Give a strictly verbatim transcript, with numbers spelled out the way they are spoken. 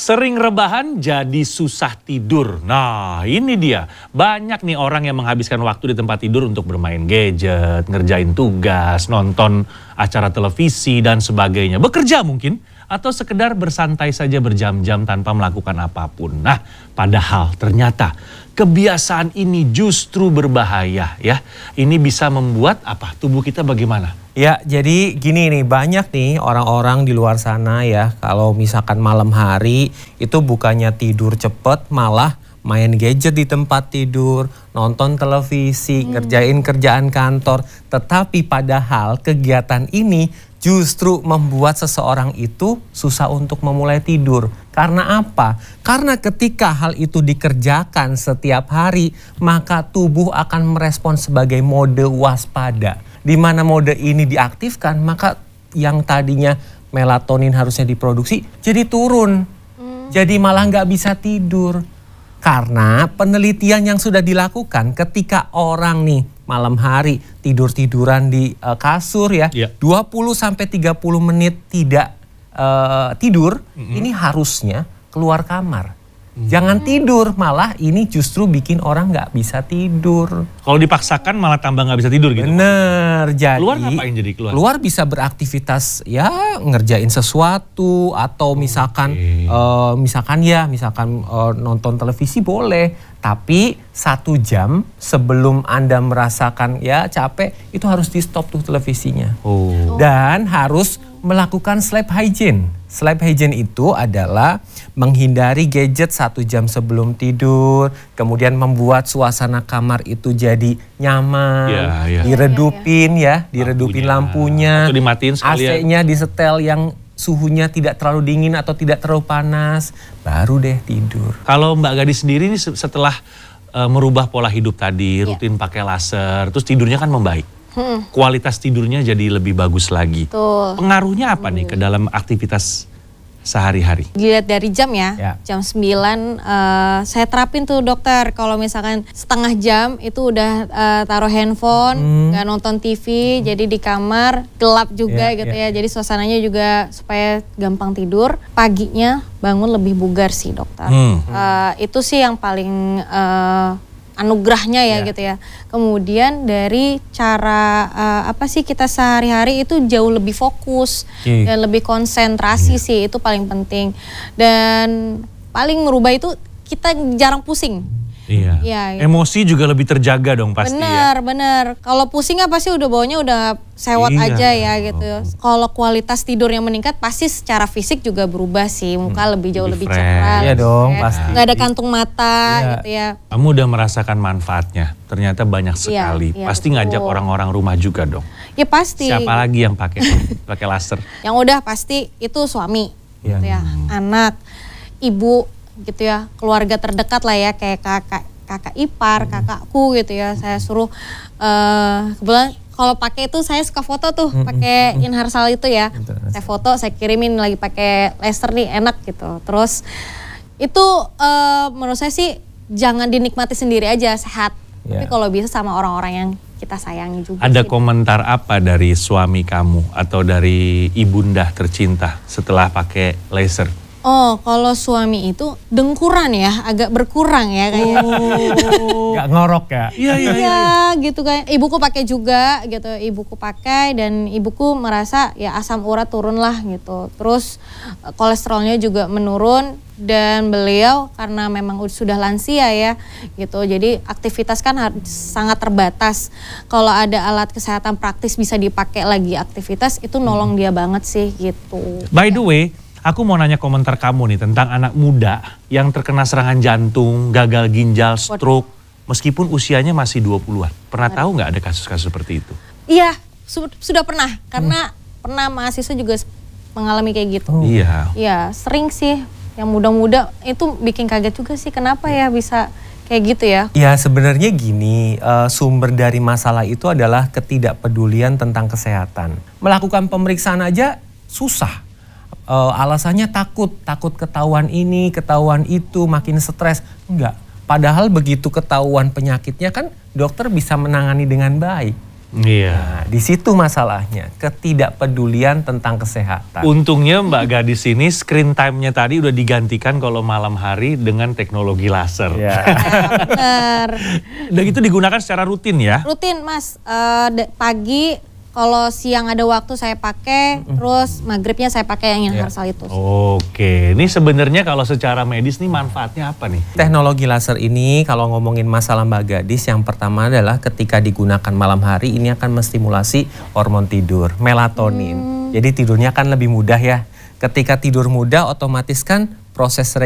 Sering rebahan jadi susah tidur. Nah ini dia, banyak nih orang yang menghabiskan waktu di tempat tidur untuk bermain gadget, ngerjain tugas, nonton acara televisi dan sebagainya. Bekerja mungkin, atau sekedar bersantai saja berjam-jam tanpa melakukan apapun. Nah padahal ternyata kebiasaan ini justru berbahaya ya. Ini bisa membuat apa, tubuh kita bagaimana? Ya, jadi gini nih, banyak nih orang-orang di luar sana ya, kalau misalkan malam hari itu bukannya tidur cepet, malah main gadget di tempat tidur, nonton televisi, hmm. ngerjain kerjaan kantor. Tetapi padahal kegiatan ini justru membuat seseorang itu susah untuk memulai tidur. Karena apa? Karena ketika hal itu dikerjakan setiap hari, maka tubuh akan merespons sebagai mode waspada. Di mana mode ini diaktifkan, maka yang tadinya melatonin harusnya diproduksi jadi turun. Hmm. Jadi malah nggak bisa tidur. Karena penelitian yang sudah dilakukan ketika orang nih malam hari tidur-tiduran di uh, kasur ya, yeah. dua puluh sampai tiga puluh menit tidak uh, tidur, mm-hmm. ini harusnya keluar kamar. Mm. Jangan tidur, malah ini justru bikin orang nggak bisa tidur. Kalau dipaksakan malah tambah nggak bisa tidur gitu. Bener, jadi keluar ngapain jadi keluar? Keluar bisa beraktivitas ya, ngerjain sesuatu atau misalkan okay. uh, misalkan ya, misalkan uh, nonton televisi boleh, tapi satu jam sebelum Anda merasakan ya capek itu harus di stop tuh televisinya. Oh. Dan harus melakukan sleep hygiene. Sleep hygiene itu adalah menghindari gadget satu jam sebelum tidur, kemudian membuat suasana kamar itu jadi nyaman, ya, ya. diredupin ya, diredupin lampunya, lampunya dimatiin sekalian. A C-nya disetel yang suhunya tidak terlalu dingin atau tidak terlalu panas, baru deh tidur. Kalau Mbak Gadis sendiri nih setelah uh, merubah pola hidup tadi, rutin ya. pakai laser, terus tidurnya kan membaik. Hmm. Kualitas tidurnya jadi lebih bagus lagi. Tuh. Pengaruhnya apa hmm. nih ke dalam aktivitas sehari-hari? Dilihat dari jam ya, ya. jam sembilan uh, saya terapin tuh dokter. Kalau misalkan setengah jam itu udah uh, taruh handphone, hmm. gak nonton T V, hmm. jadi di kamar gelap juga ya, gitu ya, ya. Jadi suasananya juga supaya gampang tidur. Paginya bangun lebih bugar sih dokter. Hmm. Uh, itu sih yang paling uh, anugerahnya ya, ya gitu ya. Kemudian dari cara uh, apa sih kita sehari-hari itu jauh lebih fokus okay. dan lebih konsentrasi ya. sih, itu paling penting. Dan paling merubah itu kita jarang pusing. Iya. Ya, gitu. Emosi juga lebih terjaga dong pasti. Bener, ya. bener. Kalau pusing apa sih udah bawanya udah sewot iya. aja ya gitu. Kalau kualitas tidurnya meningkat pasti secara fisik juga berubah sih. Muka hmm. lebih jauh lebih, lebih cerah. Iya dong, ya. pasti. Nggak ada kantung mata iya. gitu ya. Kamu udah merasakan manfaatnya. Ternyata banyak sekali. Iya, iya, pasti betul. ngajak orang-orang rumah juga dong. Ya pasti. Siapa lagi yang pakai pakai laser? Yang udah pasti itu suami, iya. gitu ya, hmm. anak, ibu. gitu ya, keluarga terdekat lah ya, kayak kakak kakak ipar, hmm. kakakku gitu ya, saya suruh uh, kebetulan kalau pakai itu saya suka foto tuh, hmm. pakai Inharsal itu ya, hmm. saya foto, saya kirimin lagi pakai laser nih, enak gitu. Terus itu uh, menurut saya sih jangan dinikmati sendiri aja, sehat, yeah. tapi kalau bisa sama orang-orang yang kita sayangi juga. Ada sih. komentar apa dari suami kamu atau dari ibunda tercinta setelah pakai laser? Oh, kalau suami itu dengkuran ya, agak berkurang ya kayaknya. Oh, gak ngorok ya? Iya, iya, iya. gitu kan. Ibuku pakai juga gitu, ibuku pakai dan ibuku merasa ya asam urat turun lah gitu. Terus kolesterolnya juga menurun dan beliau karena memang sudah lansia ya gitu. Jadi aktivitas kan harus sangat terbatas. Kalau ada alat kesehatan praktis bisa dipakai lagi aktivitas, itu nolong dia banget sih gitu. By the way, aku mau nanya komentar kamu nih tentang anak muda yang terkena serangan jantung, gagal ginjal, stroke, meskipun usianya masih dua puluhan. Pernah tahu nggak ada kasus-kasus seperti itu? Iya, su sudah pernah. Karena hmm. pernah mahasiswa juga mengalami kayak gitu. Oh. Iya. Iya, sering sih. Yang muda-muda itu bikin kaget juga sih, kenapa ya bisa kayak gitu ya? Ya sebenarnya gini, uh, sumber dari masalah itu adalah ketidakpedulian tentang kesehatan. Melakukan pemeriksaan aja susah. Uh, alasannya takut, takut ketahuan ini, ketahuan itu, makin stres. Enggak, padahal begitu ketahuan penyakitnya kan dokter bisa menangani dengan baik. Iya. Nah, di situ masalahnya, ketidakpedulian tentang kesehatan. Untungnya Mbak Gadis ini screen time-nya tadi udah digantikan kalau malam hari dengan teknologi laser. Ya. Bener. Dan itu digunakan secara rutin ya? Rutin Mas, Eh, de- pagi kalau siang ada waktu saya pakai, terus maghribnya saya pakai yang Ya. Universal itu. Oke, ini sebenarnya kalau secara medis nih manfaatnya apa nih? Teknologi laser ini kalau ngomongin masalah Mbak Gadis, yang pertama adalah ketika digunakan malam hari ini akan menstimulasi hormon tidur, melatonin. Jadi tidurnya kan lebih mudah ya. Ketika tidur mudah otomatis kan proses